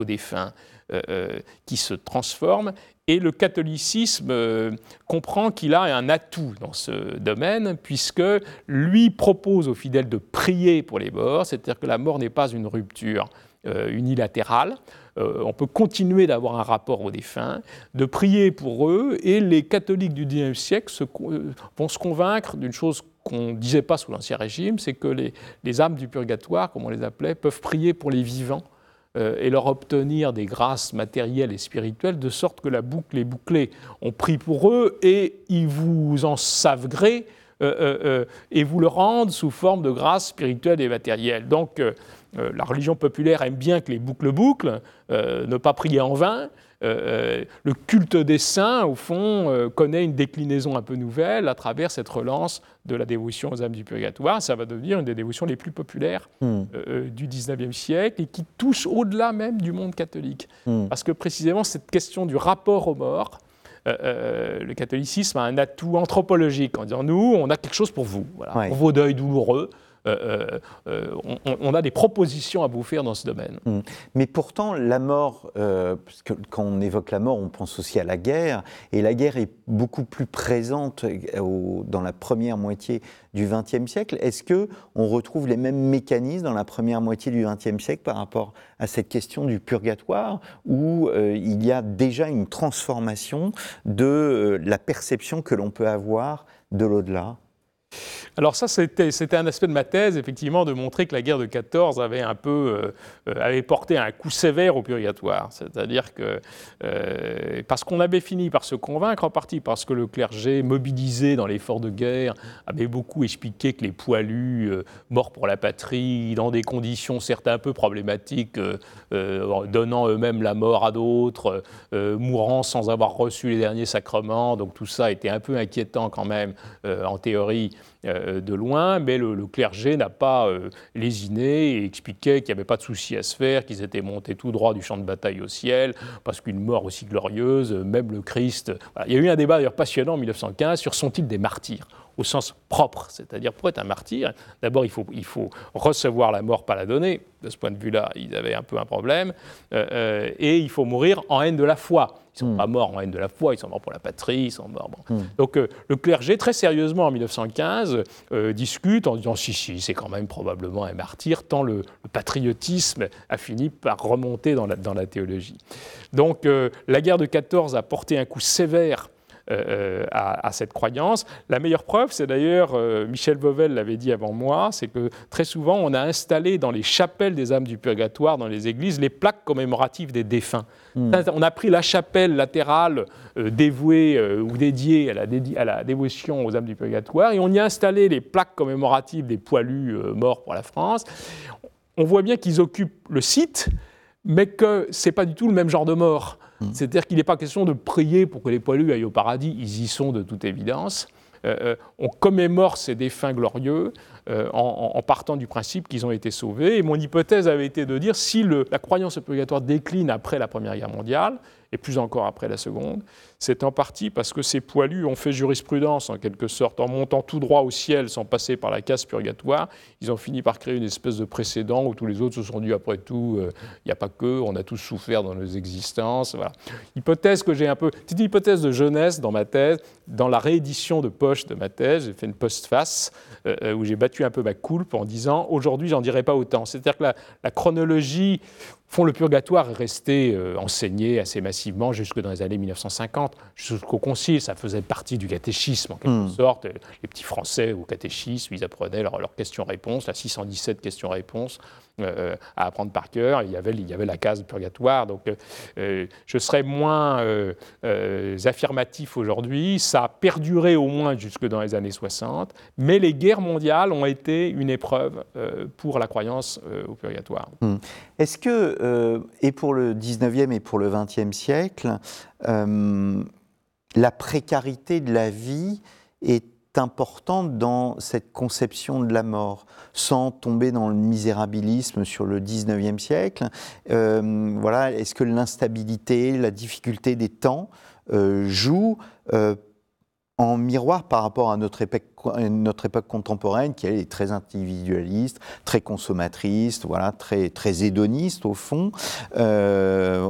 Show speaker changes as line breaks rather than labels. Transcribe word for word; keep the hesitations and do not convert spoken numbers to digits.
aux défunts euh, euh, qui se transforme. Et le catholicisme euh, comprend qu'il a un atout dans ce domaine, puisque lui propose aux fidèles de prier pour les morts, c'est-à-dire que la mort n'est pas une rupture euh, unilatérale. Euh, on peut continuer d'avoir un rapport aux défunts, de prier pour eux, et les catholiques du dix-neuvième siècle se, euh, vont se convaincre d'une chose qu'on ne disait pas sous l'Ancien Régime, c'est que les, les âmes du purgatoire, comme on les appelait, peuvent prier pour les vivants euh, et leur obtenir des grâces matérielles et spirituelles, de sorte que la boucle est bouclée. On prie pour eux et ils vous en savent gré euh, euh, euh, et vous le rendent sous forme de grâces spirituelles et matérielles. Donc, euh, Euh, la religion populaire aime bien que les boucles bouclent, euh, ne pas prier en vain. Euh, le culte des saints, au fond, euh, connaît une déclinaison un peu nouvelle à travers cette relance de la dévotion aux âmes du purgatoire. Ça va devenir une des dévotions les plus populaires mmh. euh, du dix-neuvième siècle et qui touche au-delà même du monde catholique. Mmh. Parce que précisément, cette question du rapport aux morts, Euh, euh, le catholicisme a un atout anthropologique en disant « nous, on a quelque chose pour vous, voilà, ouais. pour vos deuils douloureux ». Euh, euh, on, on a des propositions à vous faire dans ce domaine.
Mmh. Mais pourtant, la mort, euh, parce que quand on évoque la mort, on pense aussi à la guerre, et la guerre est beaucoup plus présente au, dans la première moitié du vingtième siècle. Est-ce qu'on retrouve les mêmes mécanismes dans la première moitié du vingtième siècle par rapport à cette question du purgatoire, où euh, il y a déjà une transformation de euh, la perception que l'on peut avoir de l'au-delà ?
Alors ça, c'était, c'était un aspect de ma thèse, effectivement, de montrer que la guerre de quatorze avait un peu, euh, avait porté un coup sévère au purgatoire. C'est-à-dire que, euh, parce qu'on avait fini par se convaincre, en partie parce que le clergé, mobilisé dans l'effort de guerre, avait beaucoup expliqué que les poilus, euh, morts pour la patrie, dans des conditions certes un peu problématiques, euh, euh, donnant eux-mêmes la mort à d'autres, euh, mourant sans avoir reçu les derniers sacrements, donc tout ça était un peu inquiétant quand même, euh, en théorie, Euh, de loin, mais le, le clergé n'a pas euh, lésiné et expliquait qu'il n'y avait pas de souci à se faire, qu'ils étaient montés tout droit du champ de bataille au ciel, parce qu'une mort aussi glorieuse, même le Christ... Voilà. Il y a eu un débat d'ailleurs passionnant en mille neuf cent quinze sur sont-ils des martyrs, au sens propre, c'est-à-dire pour être un martyr, d'abord il faut, il faut recevoir la mort, pas la donner. De ce point de vue-là, ils avaient un peu un problème, euh, euh, et il faut mourir en haine de la foi. Ils ne sont mmh. pas morts en haine de la foi, ils sont morts pour la patrie, ils sont morts... Bon. Mmh. Donc euh, le clergé, très sérieusement, en mille neuf cent quinze, euh, discute en disant « si, si, c'est quand même probablement un martyr », tant le, le patriotisme a fini par remonter dans la, dans la théologie. Donc euh, la guerre de quatorze a porté un coup sévère Euh, à, à cette croyance. La meilleure preuve, c'est d'ailleurs, euh, Michel Vauvel l'avait dit avant moi, c'est que très souvent, on a installé dans les chapelles des âmes du purgatoire, dans les églises, les plaques commémoratives des défunts. Mmh. On a pris la chapelle latérale euh, dévouée euh, ou dédiée à la, dédi- à la dévotion aux âmes du purgatoire, et on y a installé les plaques commémoratives des poilus euh, morts pour la France. On voit bien qu'ils occupent le site, mais que ce n'est pas du tout le même genre de mort. C'est-à-dire qu'il n'est pas question de prier pour que les poilus aillent au paradis, ils y sont de toute évidence. Euh, on commémore ces défunts glorieux euh, en, en partant du principe qu'ils ont été sauvés. Et mon hypothèse avait été de dire si le, la croyance au purgatoire décline après la Première Guerre mondiale, et plus encore après la Seconde, c'est en partie parce que ces poilus ont fait jurisprudence, en quelque sorte, en montant tout droit au ciel sans passer par la case purgatoire. Ils ont fini par créer une espèce de précédent où tous les autres se sont dit, après tout, il euh, n'y a pas que, on a tous souffert dans nos existences. Voilà. Hypothèse que j'ai un peu... C'est une hypothèse de jeunesse dans ma thèse. Dans la réédition de poche de ma thèse, j'ai fait une postface euh, où j'ai battu un peu ma coulpe en disant, aujourd'hui, j'en dirai pas autant. C'est-à-dire que la, la chronologie... Fond, le purgatoire est resté euh, enseigné assez massivement jusque dans les années mille neuf cent cinquante, jusqu'au Concile. Ça faisait partie du catéchisme, en quelque mmh. sorte. Les petits Français au catéchisme, ils apprenaient leurs leur questions-réponses, la six cent dix-sept questions-réponses euh, à apprendre par cœur. Il y avait, il y avait la case purgatoire. Donc, euh, je serais moins euh, euh, affirmatif aujourd'hui. Ça a perduré au moins jusque dans les années soixante, mais les guerres mondiales ont été une épreuve euh, pour la croyance euh, au purgatoire.
Mmh. Est-ce que, euh, et pour le dix-neuvième et pour le vingtième siècle, euh, la précarité de la vie est importante dans cette conception de la mort, sans tomber dans le misérabilisme sur le dix-neuvième siècle? euh, voilà, Est-ce que l'instabilité, la difficulté des temps euh, jouent euh, en miroir par rapport à notre époque, notre époque contemporaine qui elle, est très individualiste, très consommatrice, voilà, très, très hédoniste au fond. Euh,